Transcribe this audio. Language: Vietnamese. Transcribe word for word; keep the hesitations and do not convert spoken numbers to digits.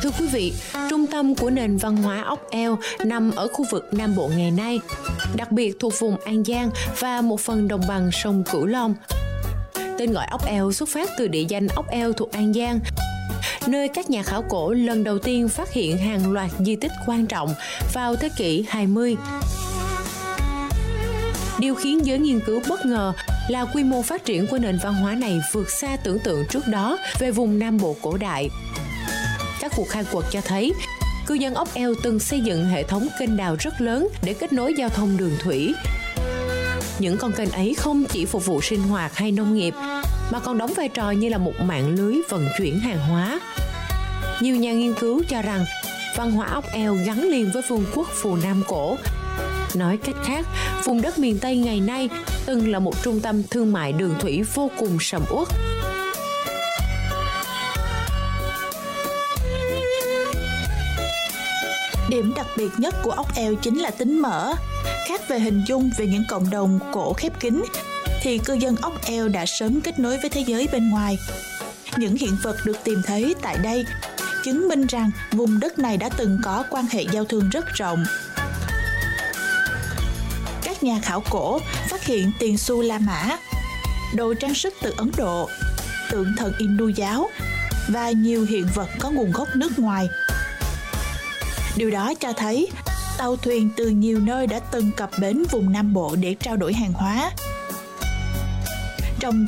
Thưa quý vị, trung tâm của nền văn hóa ốc eo nằm ở khu vực Nam Bộ ngày nay, đặc biệt thuộc vùng An Giang và một phần đồng bằng sông Cửu Long. Tên gọi ốc eo xuất phát từ địa danh ốc eo thuộc An Giang, nơi các nhà khảo cổ lần đầu tiên phát hiện hàng loạt di tích quan trọng vào thế kỷ hai mươi. Điều khiến giới nghiên cứu bất ngờ là quy mô phát triển của nền văn hóa này vượt xa tưởng tượng trước đó về vùng Nam Bộ cổ đại. Các cuộc khai quật cho thấy, cư dân ốc eo từng xây dựng hệ thống kênh đào rất lớn để kết nối giao thông đường thủy. Những con kênh ấy không chỉ phục vụ sinh hoạt hay nông nghiệp, mà còn đóng vai trò như là một mạng lưới vận chuyển hàng hóa. Nhiều nhà nghiên cứu cho rằng văn hóa ốc eo gắn liền với vương quốc Phù Nam cổ. Nói cách khác, vùng đất miền Tây ngày nay từng là một trung tâm thương mại đường thủy vô cùng sầm uất. Điểm đặc biệt nhất của ốc eo chính là tính mở. Khác về hình dung về những cộng đồng cổ khép kín, thì cư dân ốc eo đã sớm kết nối với thế giới bên ngoài. Những hiện vật được tìm thấy tại đây chứng minh rằng vùng đất này đã từng có quan hệ giao thương rất rộng. Các nhà khảo cổ phát hiện tiền xu La Mã, đồ trang sức từ Ấn Độ, tượng thần Hindu giáo và nhiều hiện vật có nguồn gốc nước ngoài. Điều đó cho thấy tàu thuyền từ nhiều nơi đã từng cập bến vùng Nam Bộ để trao đổi hàng hóa. Trong